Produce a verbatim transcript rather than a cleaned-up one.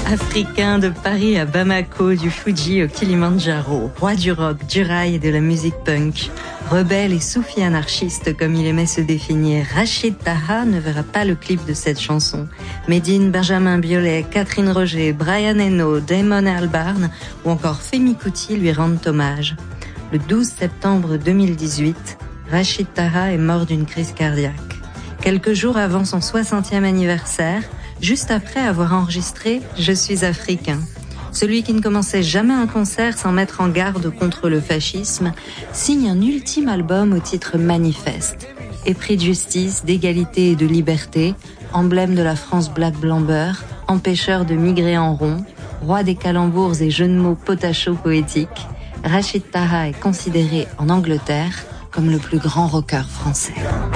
Africain de Paris à Bamako, du Fuji au Kilimandjaro, roi du rock, du rail et de la musique punk, rebelle et soufi anarchiste comme il aimait se définir, Rachid Taha ne verra pas le clip de cette chanson. Medine, Benjamin Biolay, Catherine Roger, Brian Eno, Damon Albarn ou encore Femi Kuti lui rendent hommage. Le douze septembre deux mille dix-huit, Rachid Taha est mort d'une crise cardiaque. Quelques jours avant son soixantième anniversaire, juste après avoir enregistré « Je suis africain ». Celui qui ne commençait jamais un concert sans mettre en garde contre le fascisme signe un ultime album au titre manifeste. Épris de justice, d'égalité et de liberté, emblème de la France black blanc beurre, empêcheur de migrer en rond, roi des calembours et jeux de mots potachos poétiques, Rachid Taha est considéré en Angleterre comme le plus grand rocker français.